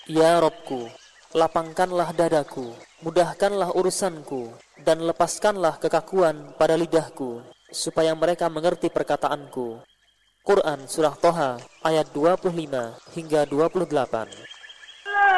Ya Robku, lapangkanlah dadaku, mudahkanlah urusanku, dan lepaskanlah kekakuan pada lidahku, supaya mereka mengerti perkataanku. Quran Surah Toha ayat 25 hingga 28.